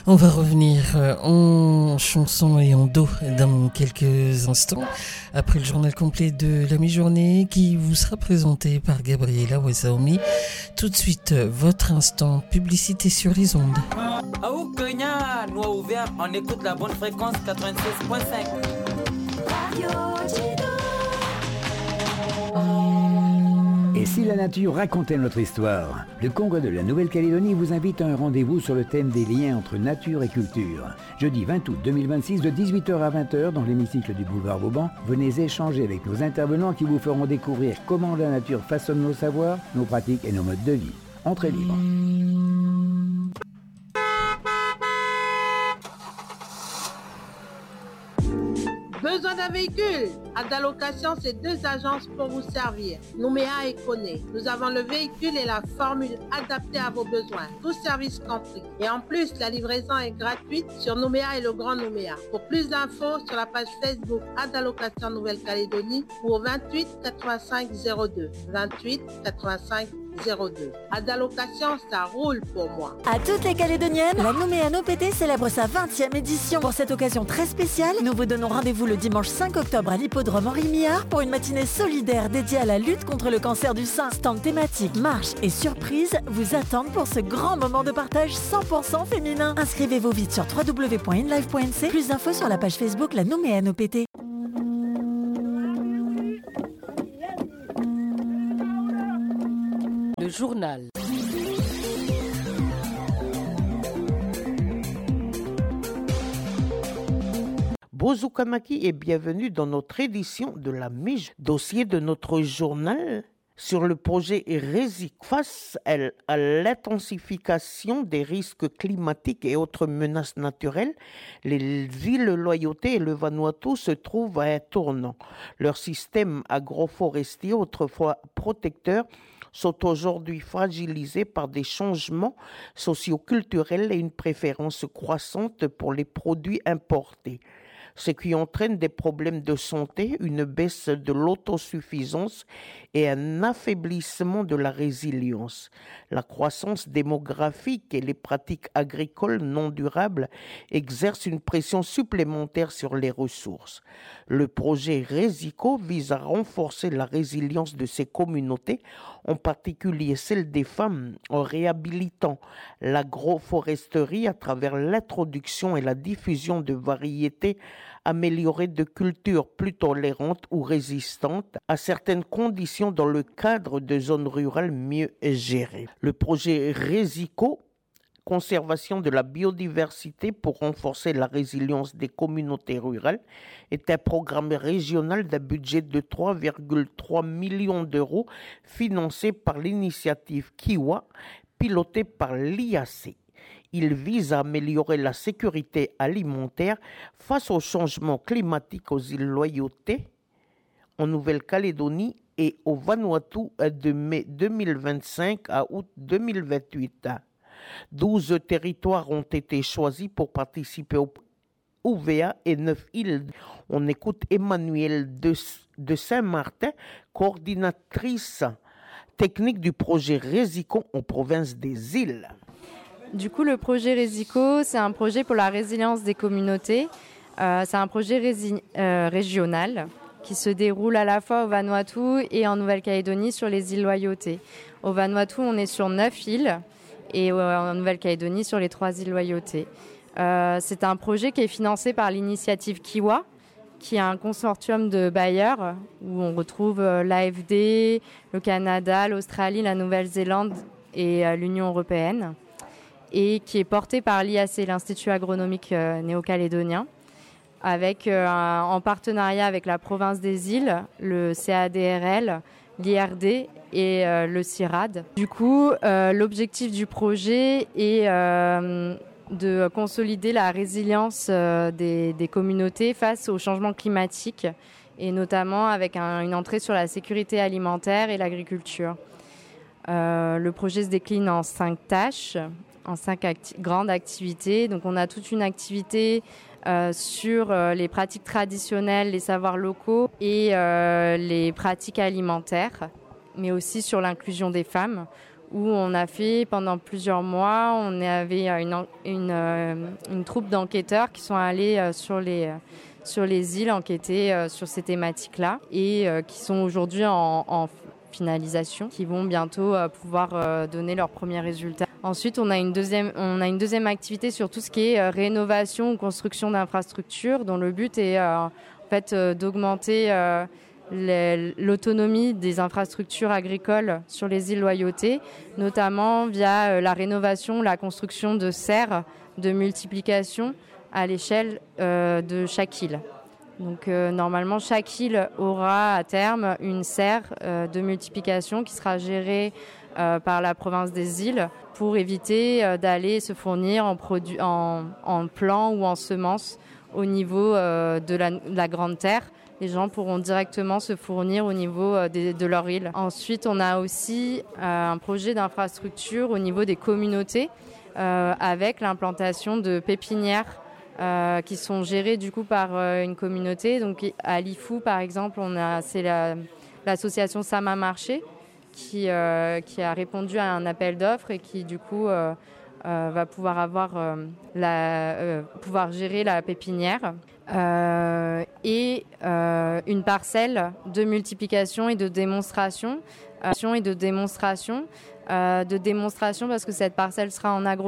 On va revenir en chanson et en do dans quelques instants, après le journal complet de la mi-journée qui vous sera présenté par Gabriela Wezaomi. Tout de suite, votre instant publicité sur les ondes. À Oukenya, nous a ouvert, on écoute la bonne fréquence 96.5. Et si la nature racontait notre histoire? Le Congrès de la Nouvelle-Calédonie vous invite à un rendez-vous sur le thème des liens entre nature et culture. Jeudi 20 août 2026, de 18h à 20h, dans l'hémicycle du boulevard Vauban, venez échanger avec nos intervenants qui vous feront découvrir comment la nature façonne nos savoirs, nos pratiques et nos modes de vie. Entrée libre. Besoin d'un véhicule? Adalocation, c'est 2 agences pour vous servir. Nouméa et Koné. Nous avons le véhicule et la formule adaptée à vos besoins. Tout service compris. Et en plus, la livraison est gratuite sur Nouméa et le Grand Nouméa. Pour plus d'infos, sur la page Facebook Adalocation Nouvelle-Calédonie ou au 28 85 02. 28 85 02. Adalocation, ça roule pour moi. À toutes les Calédoniennes, la Nouméa NOPT célèbre sa 20e édition. Pour cette occasion très spéciale, nous vous donnons rendez-vous le dimanche 5 octobre à l'hippodrome Henri Millard pour une matinée solidaire dédiée à la lutte contre le cancer du sein. Stand thématique, marche et surprise vous attendent pour ce grand moment de partage 100% féminin. Inscrivez-vous vite sur www.inlife.nc. Plus d'infos sur la page Facebook La Nouméa NOPT. Le journal. Bozukamaki et bienvenue dans notre édition de la Mige. Dossier de notre journal sur le projet RESIC. Face à l'intensification des risques climatiques et autres menaces naturelles, les îles Loyauté et le Vanuatu se trouvent à un tournant. Leur système agroforestier, autrefois protecteur, sont aujourd'hui fragilisés par des changements socio-culturels et une préférence croissante pour les produits importés, ce qui entraîne des problèmes de santé, une baisse de l'autosuffisance et un affaiblissement de la résilience. La croissance démographique et les pratiques agricoles non durables exercent une pression supplémentaire sur les ressources. Le projet RESICO vise à renforcer la résilience de ces communautés, en particulier celle des femmes, en réhabilitant l'agroforesterie à travers l'introduction et la diffusion de variétés améliorées de cultures plus tolérantes ou résistantes à certaines conditions dans le cadre de zones rurales mieux gérées. Le projet RESICO, conservation de la biodiversité pour renforcer la résilience des communautés rurales, est un programme régional d'un budget de 3,3 millions d'euros financé par l'initiative Kiwa, pilotée par l'IAC. Il vise à améliorer la sécurité alimentaire face au changement climatique aux îles Loyauté, en Nouvelle-Calédonie et au Vanuatu de mai 2025 à août 2028. 12 territoires ont été choisis pour participer au OUVEA et 9 îles. On écoute Emmanuelle de Saint-Martin, coordinatrice technique du projet RESICO en province des îles. Du coup, le projet RESICO, c'est un projet pour la résilience des communautés. C'est un projet régional qui se déroule à la fois au Vanuatu et en Nouvelle-Calédonie sur les îles Loyauté. Au Vanuatu, on est sur 9 îles et en Nouvelle-Calédonie sur les 3 îles Loyauté. C'est un projet qui est financé par l'initiative Kiwa, qui est un consortium de bailleurs où on retrouve l'AFD, le Canada, l'Australie, la Nouvelle-Zélande et l'Union européenne, et qui est porté par l'IAC, l'Institut agronomique néo-calédonien, avec en partenariat avec la province des îles, le CADRL, l'IRD et le CIRAD. Du coup, l'objectif du projet est de consolider la résilience des communautés face au changement climatique, et notamment avec une entrée sur la sécurité alimentaire et l'agriculture. Le projet se décline en 5 tâches, en 5 grandes activités. Donc on a toute une activité sur les pratiques traditionnelles, les savoirs locaux et les pratiques alimentaires, mais aussi sur l'inclusion des femmes, où on a fait pendant plusieurs mois, on avait une troupe d'enquêteurs qui sont allés sur les îles enquêter sur ces thématiques-là et qui sont aujourd'hui en finalisation, qui vont bientôt pouvoir donner leurs premiers résultats. Ensuite, on a une deuxième activité sur tout ce qui est rénovation ou construction d'infrastructures, dont le but est d'augmenter l'autonomie des infrastructures agricoles sur les îles Loyauté, notamment via la rénovation, la construction de serres de multiplication à l'échelle de chaque île. Donc normalement, chaque île aura à terme une serre de multiplication qui sera gérée par la province des îles pour éviter d'aller se fournir en plants ou en semences au niveau de la Grande Terre. Les gens pourront directement se fournir au niveau de leur île. Ensuite, on a aussi un projet d'infrastructure au niveau des communautés avec l'implantation de pépinières qui sont gérées du coup par une communauté. Donc à Lifou, par exemple, c'est l'association Sama Marché qui a répondu à un appel d'offres et qui du coup va pouvoir pouvoir gérer la pépinière. Et une parcelle de multiplication et de démonstration parce que cette parcelle sera en